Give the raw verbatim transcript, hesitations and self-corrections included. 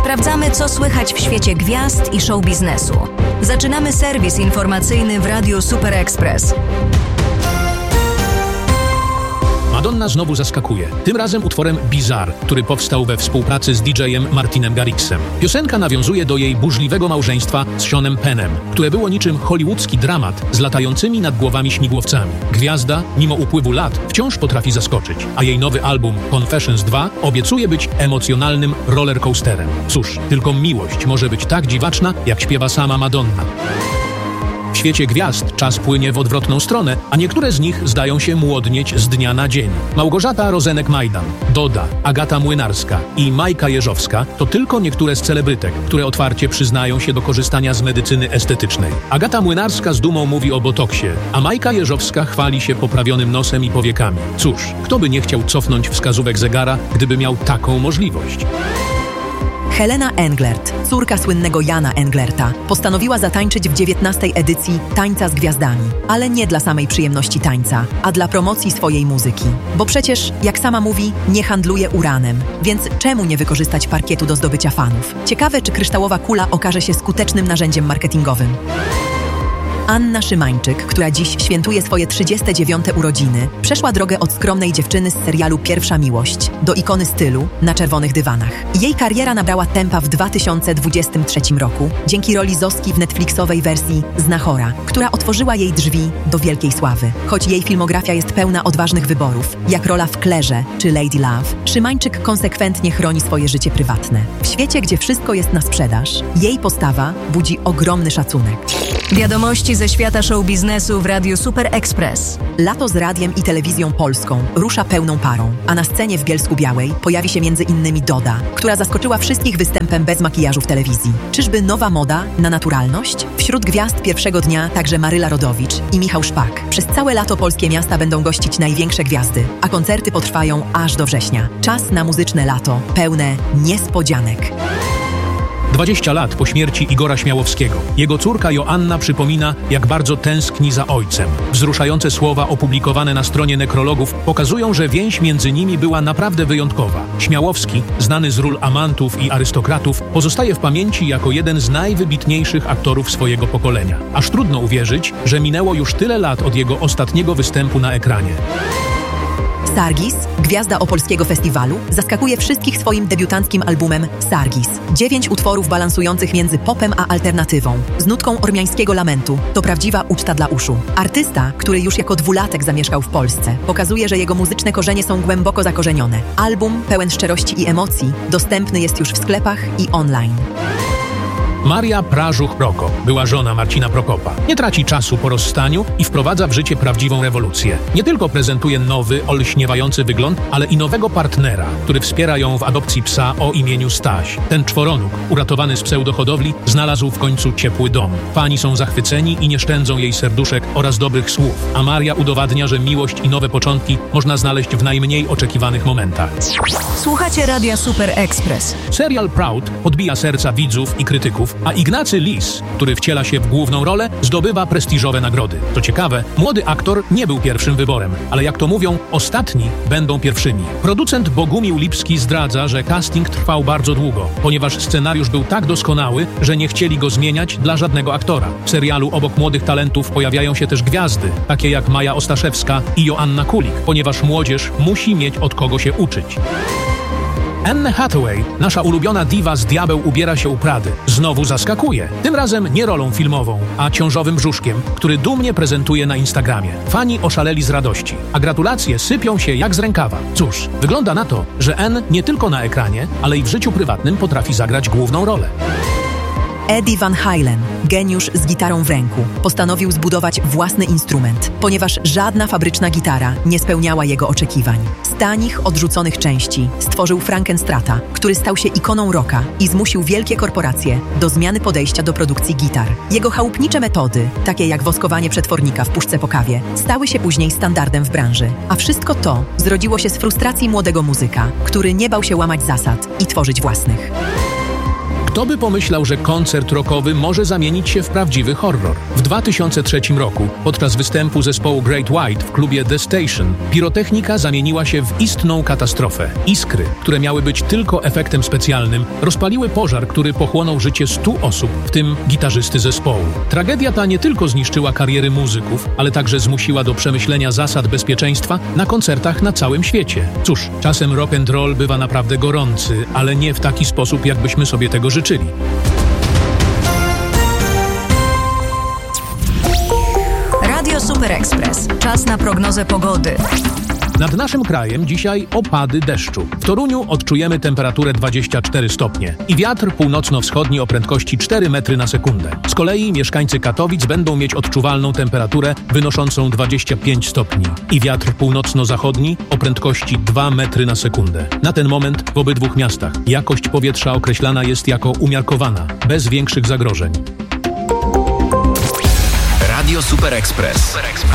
Sprawdzamy, co słychać w świecie gwiazd i show biznesu. Zaczynamy serwis informacyjny w Radiu Super Express. Madonna znowu zaskakuje. Tym razem utworem Bizarre, który powstał we współpracy z didżejem Martinem Garrixem. Piosenka nawiązuje do jej burzliwego małżeństwa z Seanem Pennem, które było niczym hollywoodzki dramat z latającymi nad głowami śmigłowcami. Gwiazda, mimo upływu lat, wciąż potrafi zaskoczyć, a jej nowy album Confessions dwa obiecuje być emocjonalnym rollercoasterem. Cóż, tylko miłość może być tak dziwaczna, jak śpiewa sama Madonna. W świecie gwiazd czas płynie w odwrotną stronę, a niektóre z nich zdają się młodnieć z dnia na dzień. Małgorzata Rozenek-Majdan, Doda, Agata Młynarska i Majka Jeżowska to tylko niektóre z celebrytek, które otwarcie przyznają się do korzystania z medycyny estetycznej. Agata Młynarska z dumą mówi o botoksie, a Majka Jeżowska chwali się poprawionym nosem i powiekami. Cóż, kto by nie chciał cofnąć wskazówek zegara, gdyby miał taką możliwość? Helena Englert, córka słynnego Jana Englerta, postanowiła zatańczyć w dziewiętnastej edycji Tańca z Gwiazdami. Ale nie dla samej przyjemności tańca, a dla promocji swojej muzyki. Bo przecież, jak sama mówi, nie handluje uranem. Więc czemu nie wykorzystać parkietu do zdobycia fanów? Ciekawe, czy kryształowa kula okaże się skutecznym narzędziem marketingowym. Anna Szymańczyk, która dziś świętuje swoje trzydzieste dziewiąte urodziny, przeszła drogę od skromnej dziewczyny z serialu Pierwsza Miłość do ikony stylu na czerwonych dywanach. Jej kariera nabrała tempa w dwa tysiące dwudziestym trzecim roku dzięki roli Zoski w netflixowej wersji Znachora, która otworzyła jej drzwi do wielkiej sławy. Choć jej filmografia jest pełna odważnych wyborów, jak rola w Klerze czy Lady Love, Szymańczyk konsekwentnie chroni swoje życie prywatne. W świecie, gdzie wszystko jest na sprzedaż, jej postawa budzi ogromny szacunek. Wiadomości ze świata show biznesu w Radiu Super Express. Lato z radiem i telewizją polską rusza pełną parą, a na scenie w Bielsku-Białej pojawi się między innymi Doda, która zaskoczyła wszystkich występem bez makijażu w telewizji. Czyżby nowa moda na naturalność? Wśród gwiazd pierwszego dnia także Maryla Rodowicz i Michał Szpak. Przez całe lato polskie miasta będą gościć największe gwiazdy, a koncerty potrwają aż do września. Czas na muzyczne lato, pełne niespodzianek. dwadzieścia lat po śmierci Igora Śmiałowskiego. Jego córka Joanna przypomina, jak bardzo tęskni za ojcem. Wzruszające słowa opublikowane na stronie nekrologów pokazują, że więź między nimi była naprawdę wyjątkowa. Śmiałowski, znany z ról amantów i arystokratów, pozostaje w pamięci jako jeden z najwybitniejszych aktorów swojego pokolenia. Aż trudno uwierzyć, że minęło już tyle lat od jego ostatniego występu na ekranie. Sargis, gwiazda opolskiego festiwalu, zaskakuje wszystkich swoim debiutanckim albumem Sargis. Dziewięć utworów balansujących między popem a alternatywą, z nutką ormiańskiego lamentu. To prawdziwa uczta dla uszu. Artysta, który już jako dwulatek zamieszkał w Polsce, pokazuje, że jego muzyczne korzenie są głęboko zakorzenione. Album pełen szczerości i emocji dostępny jest już w sklepach i online. Maria Prażuch-Prokop była żona Marcina Prokopa. Nie traci czasu po rozstaniu i wprowadza w życie prawdziwą rewolucję. Nie tylko prezentuje nowy, olśniewający wygląd, ale i nowego partnera, który wspiera ją w adopcji psa o imieniu Staś. Ten czworonóg, uratowany z pseudohodowli, znalazł w końcu ciepły dom. Fani są zachwyceni i nie szczędzą jej serduszek oraz dobrych słów, a Maria udowadnia, że miłość i nowe początki można znaleźć w najmniej oczekiwanych momentach. Słuchacie Radia Super Express. Serial Proud podbija serca widzów i krytyków, a Ignacy Lis, który wciela się w główną rolę, zdobywa prestiżowe nagrody. To ciekawe, młody aktor nie był pierwszym wyborem, ale jak to mówią, ostatni będą pierwszymi. Producent Bogumił Lipski zdradza, że casting trwał bardzo długo, ponieważ scenariusz był tak doskonały, że nie chcieli go zmieniać dla żadnego aktora. W serialu obok młodych talentów pojawiają się też gwiazdy, takie jak Maja Ostaszewska i Joanna Kulik, ponieważ młodzież musi mieć od kogo się uczyć. Anne Hathaway, nasza ulubiona diwa z Diabeł ubiera się u Prady, znowu zaskakuje. Tym razem nie rolą filmową, a ciążowym brzuszkiem, który dumnie prezentuje na Instagramie. Fani oszaleli z radości, a gratulacje sypią się jak z rękawa. Cóż, wygląda na to, że Anne nie tylko na ekranie, ale i w życiu prywatnym potrafi zagrać główną rolę. Eddie Van Halen, geniusz z gitarą w ręku, postanowił zbudować własny instrument, ponieważ żadna fabryczna gitara nie spełniała jego oczekiwań. Z tanich, odrzuconych części stworzył Frankenstrata, który stał się ikoną rocka i zmusił wielkie korporacje do zmiany podejścia do produkcji gitar. Jego chałupnicze metody, takie jak woskowanie przetwornika w puszce po kawie, stały się później standardem w branży. A wszystko to zrodziło się z frustracji młodego muzyka, który nie bał się łamać zasad i tworzyć własnych. Kto by pomyślał, że koncert rockowy może zamienić się w prawdziwy horror? W dwa tysiące trzecim roku, podczas występu zespołu Great White w klubie The Station, pirotechnika zamieniła się w istną katastrofę. Iskry, które miały być tylko efektem specjalnym, rozpaliły pożar, który pochłonął życie stu osób, w tym gitarzysty zespołu. Tragedia ta nie tylko zniszczyła kariery muzyków, ale także zmusiła do przemyślenia zasad bezpieczeństwa na koncertach na całym świecie. Cóż, czasem rock and roll bywa naprawdę gorący, ale nie w taki sposób, jakbyśmy sobie tego życzyli. Radio Super Express. Czas na prognozę pogody. Nad naszym krajem dzisiaj opady deszczu. W Toruniu odczujemy temperaturę dwadzieścia cztery stopnie i wiatr północno-wschodni o prędkości cztery metry na sekundę. Z kolei mieszkańcy Katowic będą mieć odczuwalną temperaturę wynoszącą dwadzieścia pięć stopni i wiatr północno-zachodni o prędkości dwa metry na sekundę. Na ten moment w obydwu miastach jakość powietrza określana jest jako umiarkowana, bez większych zagrożeń. Radio Super Express.